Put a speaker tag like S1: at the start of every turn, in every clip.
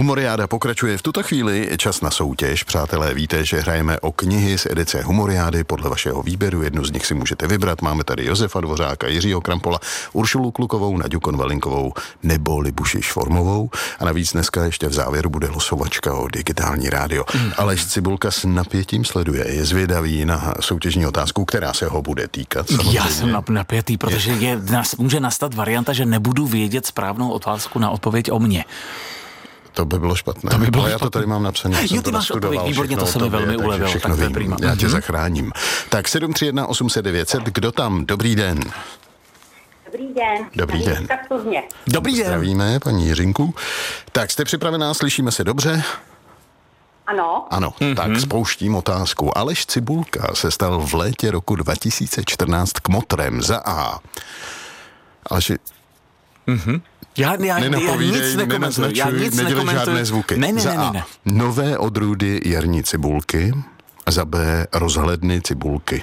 S1: Humoriáda pokračuje v tuto chvíli, čas na soutěž. Přátelé, víte, že hrajeme o knihy z edice Humoriády podle vašeho výběru. Jednu z nich si můžete vybrat. Máme tady Josefa Dvořáka, Jiřího Krampola, Uršulu Klukovou, Naďu Konvalinkovou nebo Libuši Švormovou. A navíc dneska ještě v závěru bude losovačka o digitální rádio. Aleš Cibulka s napětím sleduje. Je zvědavý na soutěžní otázku, která se ho bude týkat. Samozřejmě.
S2: Já jsem napětý, protože může nastat varianta, že nebudu vědět správnou otázku na odpověď o mně.
S1: To by bylo špatné. Ale já to tady mám napsané.
S2: Jo, ty máš odpověď, výborně, to se mi velmi ulevilo.
S1: Všechno vím, já tě zachráním. Tak 731 800 900, kdo tam? Dobrý den.
S3: Dobrý den.
S1: Dobrý den.
S2: Dobrý den.
S1: Zdravíme, paní Jiřinku. Tak jste připravená, slyšíme se dobře?
S3: Ano.
S1: Ano, tak spouštím otázku. Aleš Cibulka se stal v létě roku 2014 kmotrem za A. Aleši...
S2: Já nic nekomentuji.
S1: Nedělej žádné zvuky.
S2: Ne.
S1: Nové odrůdy jarní cibulky. Za B rozhledny cibulky.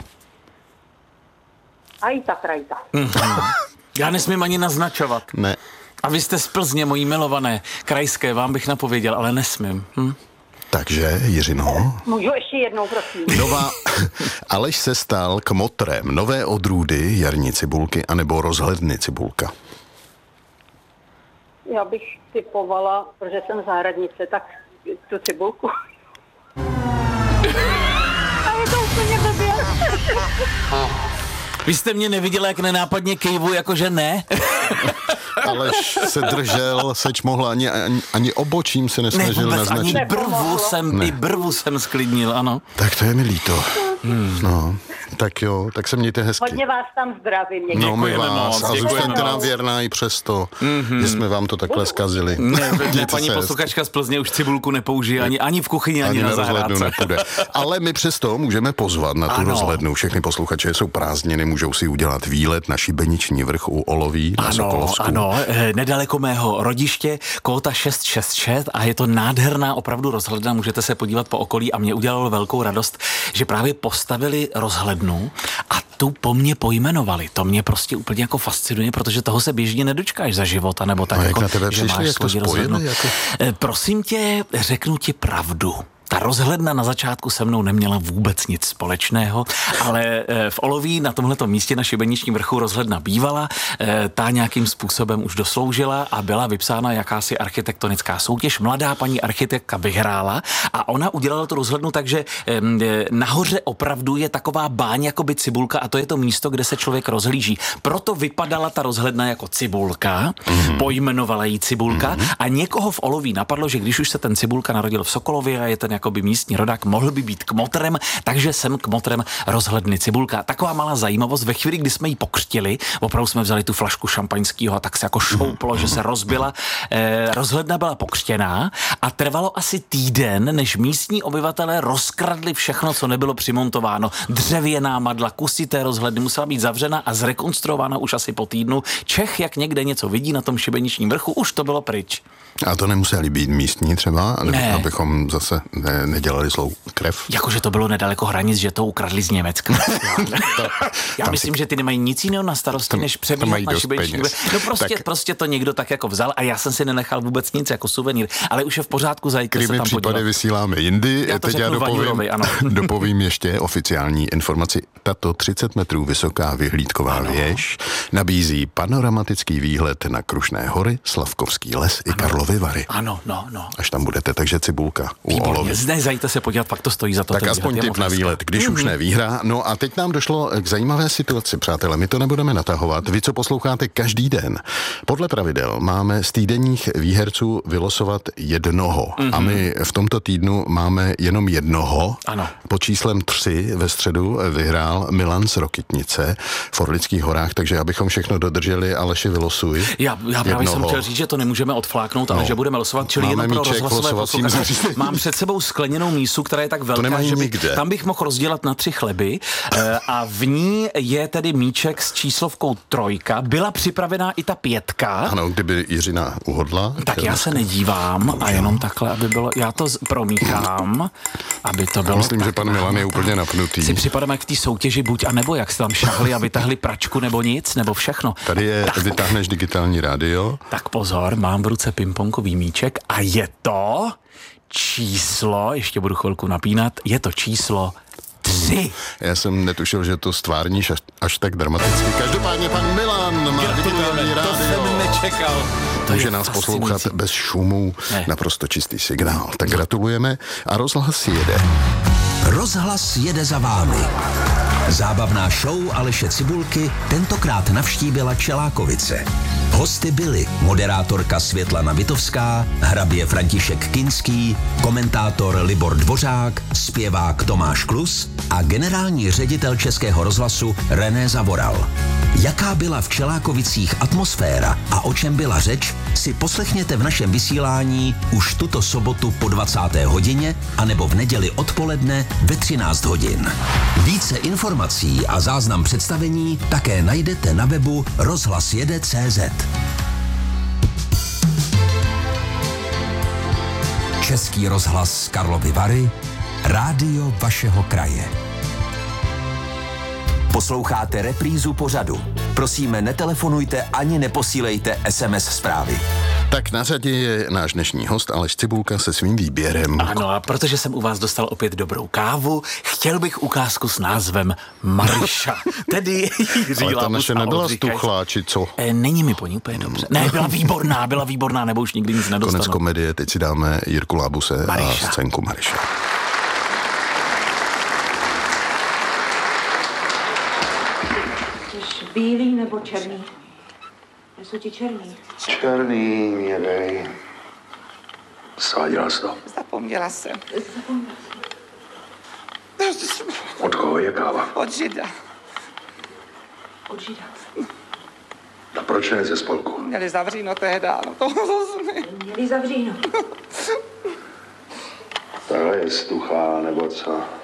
S3: Ajta.
S2: Já nesmím ani naznačovat.
S1: Ne.
S2: A vy jste z Plzně, mojí milované, krajské, vám bych napověděl, ale nesmím.
S1: Takže, Jiřino.
S3: Můžu ještě jednou, prosím.
S1: Aleš se stal kmotrem. Nové odrůdy jarní cibulky anebo rozhledny cibulka.
S3: Já bych typovala, protože jsem zahradnice, tak tu cibulku. A je to úplně blbě.
S2: Vy jste mě neviděli, jak nenápadně kejvu, jakože ne?
S1: Aleš se držel, seč mohla, ani obočím se nesnažil naznačit.
S2: Ani brvu jsem sklidnil, ano.
S1: Tak to je mi líto. No, tak jo, tak se mějte hezky.
S3: Hodně vás tam zdravím.
S1: No, my vás. A zůstaňte nám věrná i přesto, že jsme vám to takhle zkazili.
S2: Ne, paní posluchačka z Plzně už cibulku nepoužije ani v kuchyni, ani na zahrádce.
S1: Nepůjde. Ale my přesto můžeme pozvat na tu rozhlednu. Všechny posluchače jsou prázdniny, můžou si udělat výlet na Šibeniční vrch u Oloví na Sokolovsku.
S2: Ano, nedaleko mého rodiště, Kóta 666 a je to nádherná opravdu rozhledna, můžete se podívat po okolí a mě udělalo velkou radost, že právě postavili rozhlednu a tu po mně pojmenovali. To mě prostě úplně jako fascinuje, protože toho se běžně nedočkáš za života, nebo tak, jako, že máš svoji rozhlednu. Prosím tě, řeknu ti pravdu. Ta rozhledna na začátku se mnou neměla vůbec nic společného, ale v Oloví na tomhletom místě na Šibeničním vrchu rozhledna bývala, ta nějakým způsobem už dosloužila a byla vypsána jakási architektonická soutěž. Mladá paní architektka vyhrála a ona udělala tu rozhlednu tak, že nahoře opravdu je taková báň jakoby cibulka a to je to místo, kde se člověk rozhlíží. Proto vypadala ta rozhledna jako cibulka, pojmenovala ji cibulka a někoho v Oloví napadlo, že když už se ten cibulka narodil v Sokolově a je ten jakoby místní rodák, mohl by být kmotrem, takže jsem kmotrem rozhledny cibulka. Taková malá zajímavost, ve chvíli, kdy jsme ji pokřtili, opravdu jsme vzali tu flašku šampaňského a tak se jako šouplo, že se rozbila. Rozhledna byla pokřtěná a trvalo asi týden, než místní obyvatelé rozkradli všechno, co nebylo přimontováno. Dřevěná madla, kusy té rozhledny musela být zavřena a zrekonstruována už asi po týdnu. Čech, jak někde něco vidí na tom Šibeničním vrchu, už to bylo pryč.
S1: A to nemuseli být místní třeba, abychom zase nedělali zlou krev?
S2: Jakože to bylo nedaleko hranic, že to ukradli z Německa. Já myslím, že ty nemají nic jiného na starosti, než přebíhat na Šibeniční vrch. No prostě to někdo tak jako vzal a já jsem si nenechal vůbec nic jako suvenýr, ale už je v pořádku, zajďte se tam podívat.
S1: Případy vysíláme jindy. Teď já dopovím ještě oficiální informaci. Tato 30 metrů vysoká vyhlídková věž nabízí panoramatický výhled na Krušné hory, Slavkovský les i Karlovy Vary.
S2: Ano.
S1: Až tam budete, takže cibulka u Olovy.
S2: Zajďte se podívat, pak to stojí za to.
S1: Tak aspoň tip na výlet, když už ne výhra. No a teď nám došlo k zajímavé situaci, přátelé. My to nebudeme natahovat. Vy, co posloucháte každý den, podle pravidel máme z týdenních výherců vylosovat jednoho. A my v tomto týdnu máme jenom jednoho.
S2: Ano.
S1: Pod číslem 3 ve středu vyhrál Milan z Rokytnice v Orlických horách, takže abychom všechno dodrželi, Aleši, vylosuj.
S2: Já právě jsem chtěl říct, že to nemůžeme odfláknout, ale že budeme losovat, čili jenom pro rozhlasové posluchače. Mám před sebou skleněnou mísu, která je tak velká,
S1: nemají
S2: že
S1: nikde.
S2: tam bych mohl rozdělat na 3 chleby a v ní je tedy míček s číslovkou 3. Byla připravená i ta 5.
S1: Ano, kdyby Jiřina uhodla.
S2: Tak já se nedívám a jenom takhle, aby bylo, já to promíchám, aby to bylo.
S1: Myslím, že
S2: takhle.
S1: pan Milan je úplně napnutý.
S2: Si připadám jak v té soutěži buď a nebo, jak se tam šahli a vytahli pračku nebo nic, nebo všechno.
S1: Tady je, vytáhneš digitální rádio.
S2: Tak pozor, mám v ruce pingpongový míček a je to číslo, ještě budu chvilku napínat, je to číslo 3.
S1: Já jsem netušil, že to stvárníš až tak dramaticky. Každopádně pan Milan má digitální
S2: To jsem
S1: rádio.
S2: nečekal. To
S1: Může
S2: je
S1: nás
S2: fascinující.
S1: poslouchat bez šumů,
S2: Ne.
S1: naprosto čistý signál. Tak gratulujeme a rozhlas jede.
S4: Rozhlas jede za vámi. Zábavná show Aleše Cibulky tentokrát navštívila Čelákovice. Hosty byli moderátorka Světlana Vitovská, hrabě František Kinský, komentátor Libor Dvořák, zpěvák Tomáš Klus a generální ředitel Českého rozhlasu René Zavoral. Jaká byla v Čelákovicích atmosféra a o čem byla řeč, si poslechněte v našem vysílání už tuto sobotu po 20. hodině anebo v neděli odpoledne ve 13 hodin. Více informací a záznam představení také najdete na webu rozhlasjede.cz. Český rozhlas Karlovy Vary, rádio vašeho kraje. Posloucháte reprízu pořadu. Prosíme, netelefonujte ani neposílejte SMS zprávy.
S1: Tak na řadě je náš dnešní host Aleš Cibulka se svým výběrem.
S2: Ano, a protože jsem u vás dostal opět dobrou kávu, chtěl bych ukázku s názvem Mariša. Tedy Jiří
S1: Ale ta
S2: Lábus
S1: naše
S2: a
S1: nebyla
S2: Oldřich Kajs.
S1: stuchlá, či co?
S2: Není mi po ní úplně dobře. Ne, byla výborná, nebo už nikdy nic
S1: Konec
S2: nedostanu.
S1: komedie, teď si dáme Jirku Lábuse
S2: Mariša.
S1: a scénku Mariša.
S5: Chceš bílý nebo černý? Nesu ti černý.
S6: Černý mě dej. Sváděla jsi to.
S5: Zapomněla jsem.
S6: Od koho je káva?
S5: Od Žida.
S3: Od Žida.
S6: A proč ne ze spolku?
S5: Měli zavříno tehda, no to jsme.
S3: Měli zavříno.
S6: Ta je stuchá, nebo co?